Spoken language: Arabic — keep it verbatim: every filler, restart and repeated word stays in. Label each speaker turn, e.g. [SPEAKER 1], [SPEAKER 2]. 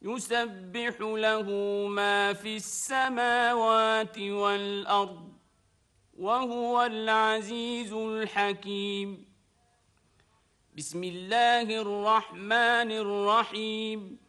[SPEAKER 1] يسبح له ما في السماوات والأرض وهو العزيز الحكيم. بسم الله الرحمن الرحيم.